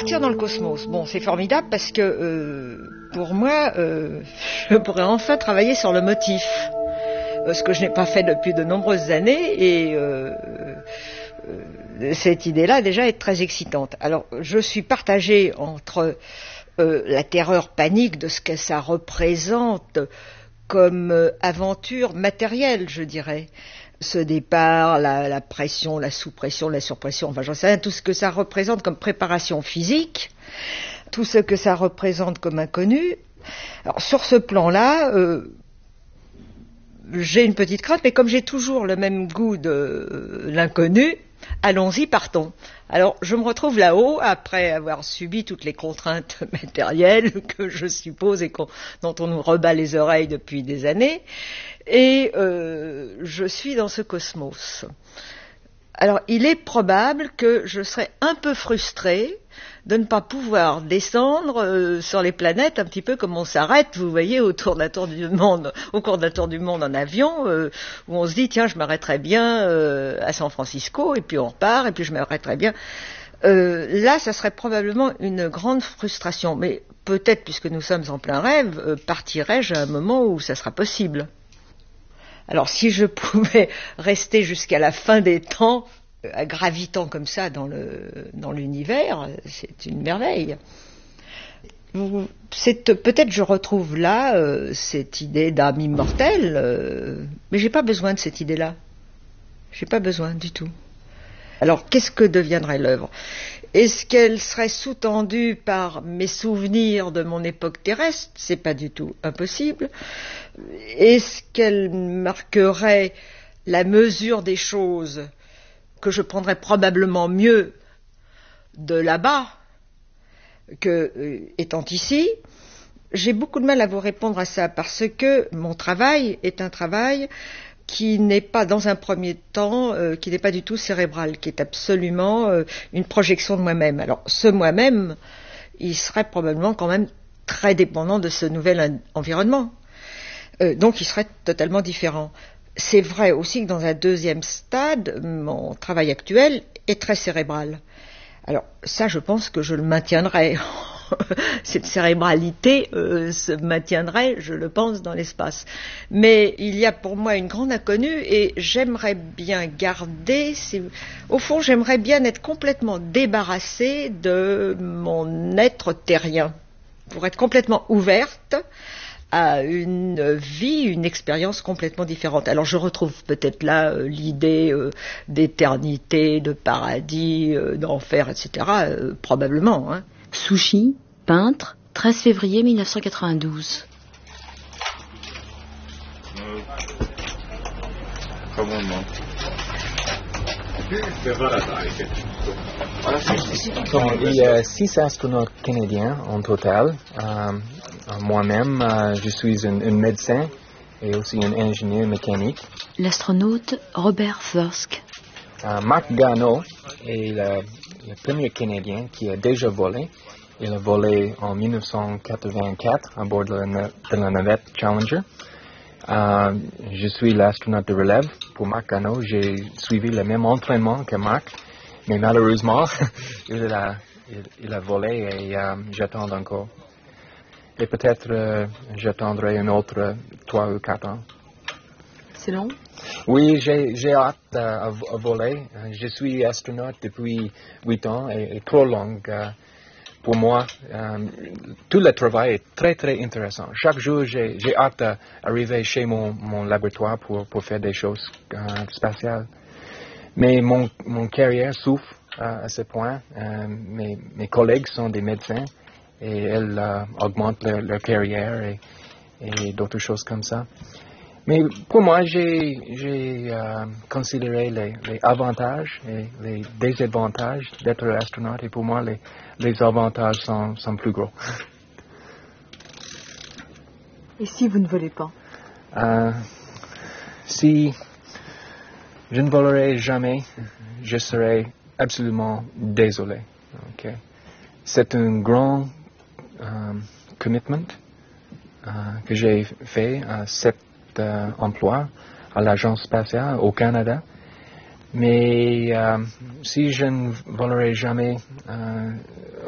Partir dans le cosmos, bon, c'est formidable parce que pour moi, je pourrais enfin travailler sur le motif, ce que je n'ai pas fait depuis de nombreuses années, et cette idée-là déjà est très excitante. Alors, je suis partagée entre la terreur panique de ce que ça représente comme aventure matérielle, je dirais. Ce départ, la pression, la sous-pression, la surpression, enfin j'en sais rien, tout ce que ça représente comme préparation physique, tout ce que ça représente comme inconnu. Alors sur ce plan-là, j'ai une petite crainte, mais comme j'ai toujours le même goût de l'inconnu, allons-y, partons. Alors, je me retrouve là-haut, après avoir subi toutes les contraintes matérielles que je suppose et dont on nous rebat les oreilles depuis des années, et je suis dans ce cosmos. Alors, il est probable que je serai un peu frustrée de ne pas pouvoir descendre sur les planètes, un petit peu comme on s'arrête, vous voyez, au cours d'un tour du monde en avion, où on se dit, tiens, je m'arrêterai bien à San Francisco, et puis on repart, et puis je m'arrêterai bien. Là, ça serait probablement une grande frustration, mais peut-être, puisque nous sommes en plein rêve, partirai-je à un moment où ça sera possible. Alors, si je pouvais rester jusqu'à la fin des temps, gravitant comme ça dans l'univers, c'est une merveille. Peut-être je retrouve là cette idée d'âme immortelle, mais j'ai pas besoin de cette idée-là. J'ai pas besoin du tout. Alors, qu'est-ce que deviendrait l'œuvre ? Est-ce qu'elle serait sous-tendue par mes souvenirs de mon époque terrestre ? C'est pas du tout impossible. Est-ce qu'elle marquerait la mesure des choses que je prendrais probablement mieux de là-bas que étant ici? J'ai beaucoup de mal à vous répondre à ça parce que mon travail est un travail qui n'est pas dans un premier temps, qui n'est pas du tout cérébral, qui est absolument une projection de moi-même. Alors ce moi-même, il serait probablement quand même très dépendant de ce nouvel environnement. Donc il serait totalement différent. C'est vrai aussi que dans un deuxième stade, mon travail actuel est très cérébral. Alors ça, je pense que je le maintiendrai. Cette cérébralité se maintiendrait, je le pense, dans l'espace. Mais il y a pour moi une grande inconnue et j'aimerais bien garder... Au fond, j'aimerais bien être complètement débarrassée de mon être terrien, pour être complètement ouverte à une vie, une expérience complètement différente. Alors je retrouve peut-être là l'idée d'éternité, de paradis, d'enfer, etc. Probablement. Hein. Sushi, peintre, 13 février 1992. Il y a 6 astronautes canadiens en total. Moi-même, je suis un médecin et aussi un ingénieur mécanique. L'astronaute Robert Fursk. Marc Garneau est le premier Canadien qui a déjà volé. Il a volé en 1984 à bord de la navette Challenger. Je suis l'astronaute de relève pour Marc Garneau. J'ai suivi le même entraînement que Marc, mais malheureusement, il a volé et j'attends encore. Et peut-être j'attendrai un autre 3 ou 4 ans. C'est long? Oui, j'ai hâte à voler. Je suis astronaute depuis 8 ans et trop long. Pour moi, tout le travail est très, très intéressant. Chaque jour, j'ai hâte d'arriver chez mon laboratoire pour faire des choses spatiales. Mais mon carrière souffre à ce point. Mes collègues sont des médecins et elles augmentent leur carrière et d'autres choses comme ça. Mais pour moi, j'ai considéré les avantages et les désavantages d'être astronaute. Et pour moi, les avantages sont plus gros. Et si vous ne volez pas? Si je ne volerai jamais, je serai absolument désolé. Okay? C'est un grand commitment que j'ai fait à cet emploi à l'Agence spatiale au Canada. Mais si je ne volerai jamais,